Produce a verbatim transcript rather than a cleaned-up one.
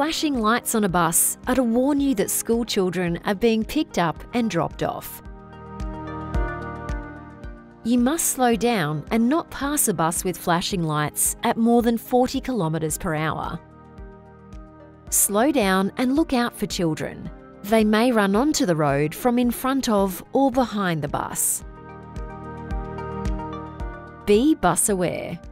Flashing lights on a bus are to warn you that school children are being picked up and dropped off. You must slow down and not pass a bus with flashing lights at more than forty kilometres per hour. Slow down and look out for children. They may run onto the road from in front of or behind the bus. Be bus aware.